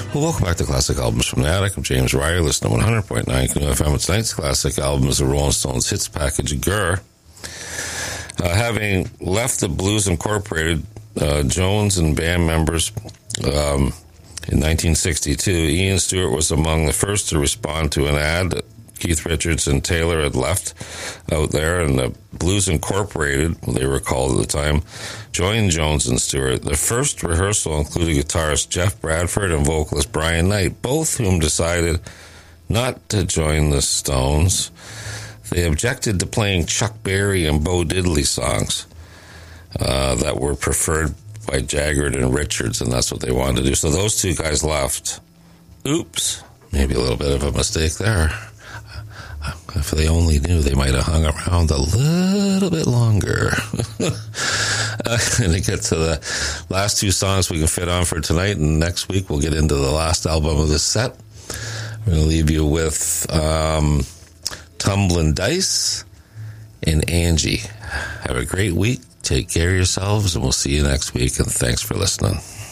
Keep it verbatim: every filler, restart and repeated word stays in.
Well, welcome back to Classic Albums from the Attic. I'm James Ryer, listening to one hundred point nine Canoe F M. Tonight's classic album is the Rolling Stones hits package, Gurr. Uh, having left the Blues Incorporated, uh, Jones and band members um, in nineteen sixty-two, Ian Stewart was among the first to respond to an ad that Keith Richards and Taylor had left out there, and the Blues Incorporated, they were called at the time, joined Jones and Stewart. The first rehearsal included guitarist Jeff Bradford and vocalist Brian Knight, both whom decided not to join the Stones. They objected to playing Chuck Berry and Bo Diddley songs uh, that were preferred by Jaggard and Richards, and that's what they wanted to do. So those two guys left. Oops, maybe a little bit of a mistake there. If they only knew, they might have hung around a little bit longer. uh, and to get to the last two songs we can fit on for tonight, and next week we'll get into the last album of this set. We're going to leave you with um, Tumblin' Dice and Angie. Have a great week. Take care of yourselves, and we'll see you next week, and thanks for listening.